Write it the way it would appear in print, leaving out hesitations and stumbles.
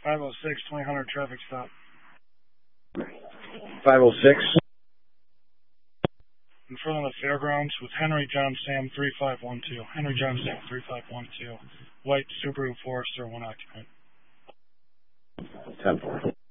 506, 2000 traffic stop. 506. In front of the fairgrounds with Henry John Sam 3512. Henry John Sam 3512. White Subaru Forester, 1 occupant. 10-4.